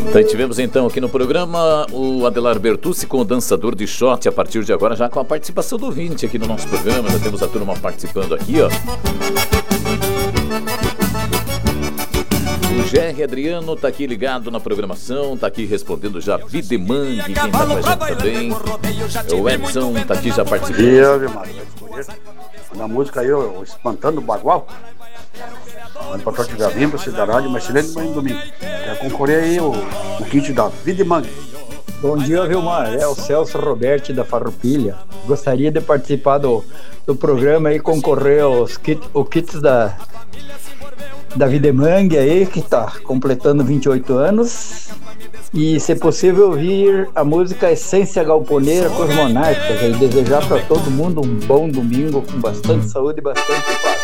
Então, tivemos então aqui no programa o Adelar Bertucci com o Dançador de Shot, a partir de agora já com a participação do ouvinte aqui no nosso programa. Já temos a turma participando aqui, ó. O Jerry Adriano tá aqui ligado na programação, tá aqui respondendo já. Videmangue, quem tá com a gente também. O Edson tá aqui já participando. E eu, Vilmar, na música aí, o Espantando o Bagual. Manda pra Torte Galinha, pra Cidade, mas excelente manhã domingo. Quero concorrer aí o kit da Videmangue. Bom dia, Vilmar. É o Celso Roberti da Farroupilha. Gostaria de participar do programa e concorrer aos kits da Videmangue aí, que tá completando 28 anos. E, se possível, ouvir a música Essência Galponeira com os Monarcas. E desejar para todo mundo um bom domingo com bastante saúde e bastante paz.